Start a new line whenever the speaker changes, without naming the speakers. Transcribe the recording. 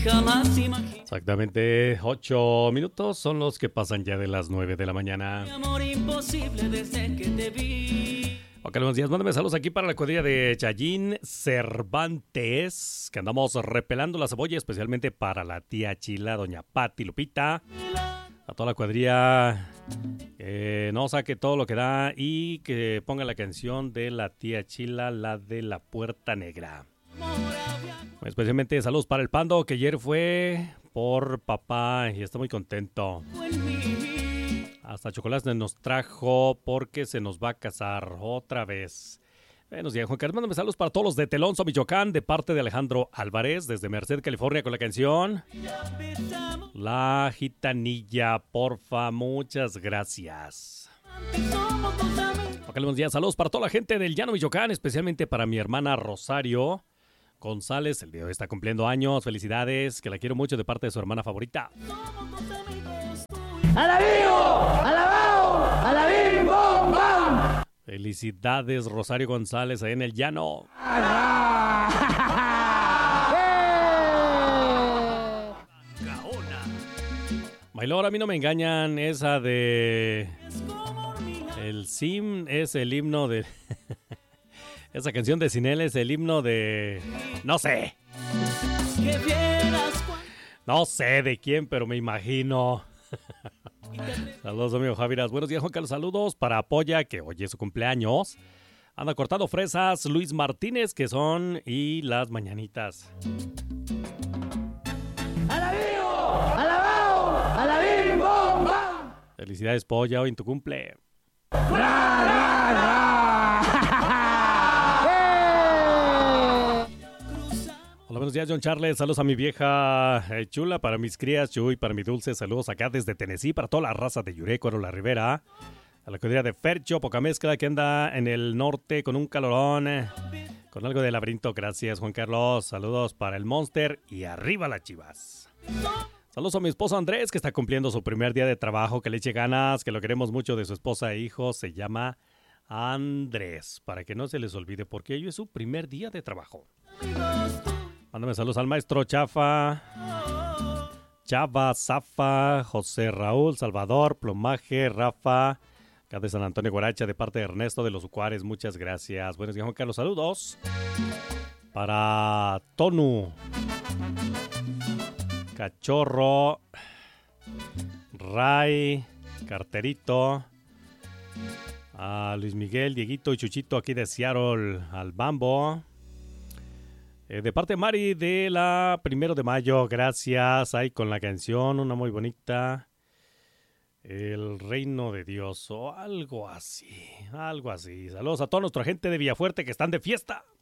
jamás imaginé.
Exactamente 8 minutos son los que pasan ya de las 9 de la mañana.
Mi amor imposible desde que te vi.
Ok, buenos días, mándame saludos aquí para la cuadrilla de Chayín Cervantes, que andamos repelando la cebolla, especialmente para la tía Chila, doña Pati Lupita. A toda la cuadrilla, no saque todo lo que da y que ponga la canción de la tía Chila, la de la Puerta Negra. Especialmente saludos para el Pando, que ayer fue por papá y está muy contento. Hasta chocolate nos trajo porque se nos va a casar otra vez. Buenos días, Juan Carlos. Mándame saludos para todos los de Telonso, Michoacán, de parte de Alejandro Álvarez, desde Merced, California, con la canción La Gitanilla, porfa. Muchas gracias. Ok, buenos días. Saludos para toda la gente del Llano, Michoacán, especialmente para mi hermana Rosario González. El día de hoy está cumpliendo años. Felicidades, que la quiero mucho de parte de su hermana favorita.
¡Alabío! ¡Alabao! ¡Alabim! ¡Bom! ¡Bam!
Felicidades, Rosario González, ahí en el Llano. Bailor, a mí no me engañan, esa de... El Sim es el himno de... Esa canción de Sinel es el himno de... No sé. No sé de quién, pero me imagino. Saludos, amigo Javiras. Buenos días, Juan Carlos. Saludos para Apoya, que hoy es su cumpleaños. Anda cortando fresas, Luis Martínez, que son, y las mañanitas.
¡Alabío! ¡Alabao! ¡Alabim! ¡Bom! ¡Bam!
Felicidades, Polla, hoy en tu cumple.
¡Ra, ra, ra!
Hola, buenos días, John Charles. Saludos a mi vieja Chula, para mis crías, Chuy, para mi dulce. Saludos acá desde Tennessee, para toda la raza de Yureco, la Rivera. A la cuadrilla de Fercho, poca mezcla, que anda en el norte con un calorón, con algo de laberinto. Gracias, Juan Carlos. Saludos para el Monster y arriba las Chivas. Saludos a mi esposo Andrés, que está cumpliendo su primer día de trabajo. Que le eche ganas, que lo queremos mucho, de su esposa e hijo. Se llama Andrés, para que no se les olvide, porque hoy es su primer día de trabajo. Mándame saludos al maestro Chava, Zafa, José Raúl, Salvador, Plomaje, Rafa, acá de San Antonio Guaracha, de parte de Ernesto de los Ucuares. Muchas gracias. Buenos días, Juan Carlos. Saludos para Tonu, Cachorro, Ray, Carterito, a Luis Miguel, Dieguito y Chuchito aquí de Seattle, al Bambo. De parte de Mari de la 1 de mayo, gracias. Ahí con la canción, una muy bonita. El reino de Dios o algo así, algo así. Saludos a toda nuestra gente de Villafuerte que están de fiesta.